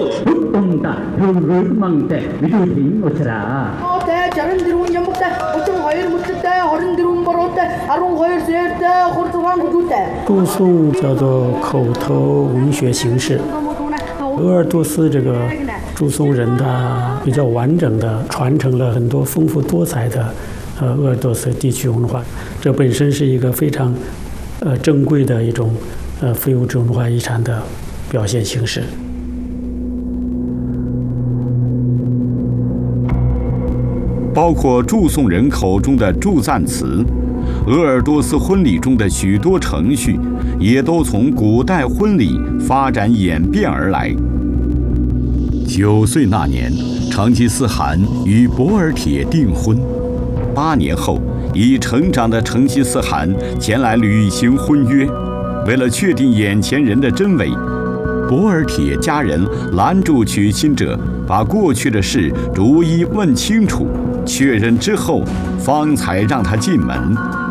祝颂叫做口头文学形式。鄂尔多斯这个祝颂人，他比较完整的传承了很多丰富多彩的鄂尔多斯地区文化，这本身是一个非常珍贵的一种非物质文化遗产的表现形式。 包括祝颂人口中的祝赞词，鄂尔多斯婚礼中的许多程序，也都从古代婚礼发展演变而来。9岁那年，成吉思汗与博尔铁订婚。8年后，已成长的成吉思汗前来履行婚约。为了确定眼前人的真伪，博尔铁家人拦住娶亲者，把过去的事逐一问清楚，确认之后，方才让他进门。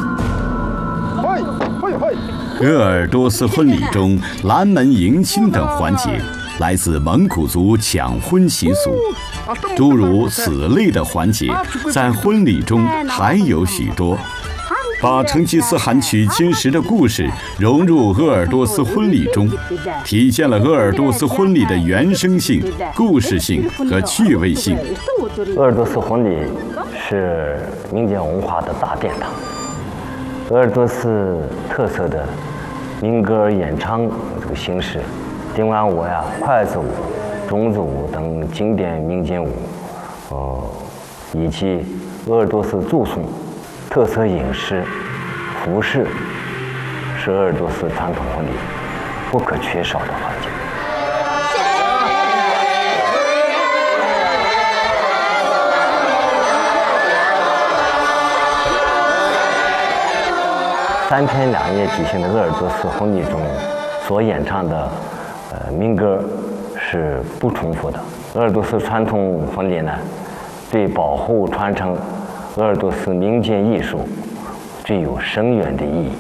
鄂尔多斯婚礼中拦门迎亲等环节，来自蒙古族抢婚习俗。诸如此类的环节，在婚礼中还有许多。把成吉思汗娶亲时的故事融入鄂尔多斯婚礼中，体现了鄂尔多斯婚礼的原生性、故事性和趣味性。 鄂尔多斯婚礼是民间文化的大殿堂，鄂尔多斯特色的民歌演唱这个形式，丁完舞呀、筷子舞、种子舞等经典民间舞，以及鄂尔多斯祝颂。特色饮食、服饰是鄂尔多斯传统婚礼不可缺少的环节。3天2夜举行的鄂尔多斯婚礼中所演唱的民歌是不重复的。鄂尔多斯传统婚礼呢，对保护传承鄂尔多斯民间艺术具有深远的意义。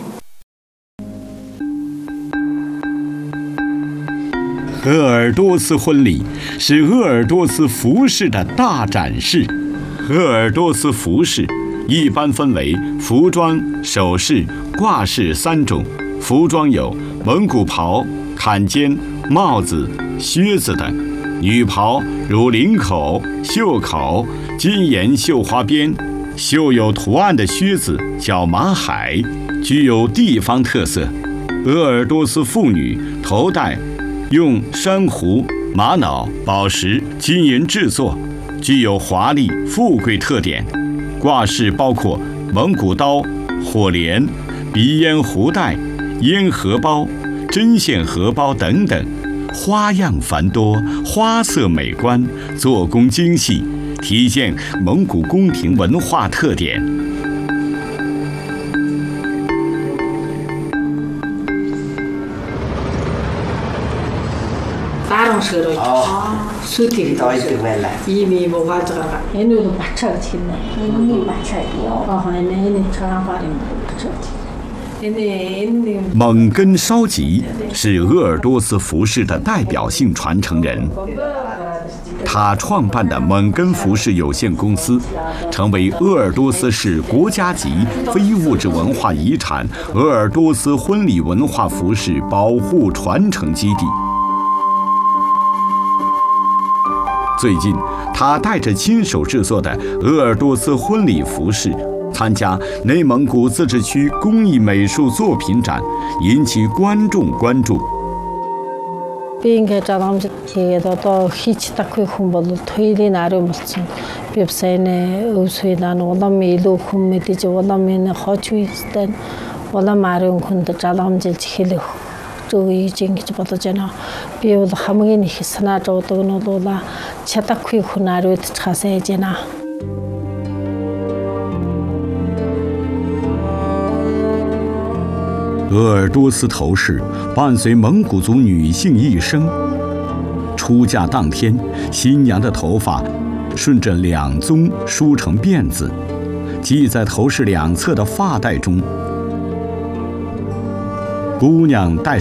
鄂尔多斯婚礼是鄂尔多斯服饰的大展示。鄂尔多斯服饰一般分为服装、首饰、挂饰3种。服装有蒙古袍、坎肩、帽子、靴子等。女袍如领口、袖口、金沿绣花边。绣有图案的靴子叫马海，具有地方特色。鄂尔多斯妇女头戴用珊瑚、玛瑙、宝石、金银制作，具有华丽富贵特点。挂饰包括蒙古刀、火镰、鼻烟壶带、烟荷包、针线荷包等等，花样繁多，花色美观，做工精细，体现蒙古宫廷文化特点。蒙根绍吉是鄂尔多斯服饰的代表性传承人。他创办的蒙根服饰有限公司，成为鄂尔多斯市国家级非物质文化遗产鄂尔多斯婚礼文化服饰保护传承基地。最近，他带着亲手制作的鄂尔多斯婚礼服饰，参加内蒙古自治区工艺美术作品展，引起观众关注。 Би ингээд жаламж хийгээд одоо хийч такгүй хүн бол туйлын ариун болсон. Би сайн өвсөйнаа улам илүү хүн мэдэж улам хож үйстэй улам ариун хүнд жаламжилж хэлэх зөв ингэж бодож байна. Би бол хамгийн их санаа зовдог нь бол чадахгүй хүн ариудчихаас ээж байна. 鄂尔多斯头饰伴随蒙古族女性一生。出嫁当天，新娘的头发顺着2宗梳成辫子，系在头饰两侧的发带中。姑娘戴